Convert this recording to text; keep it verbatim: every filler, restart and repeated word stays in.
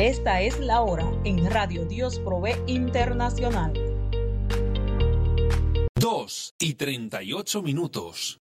Esta es la hora en Radio Dios Provee Internacional. dos y treinta y ocho minutos.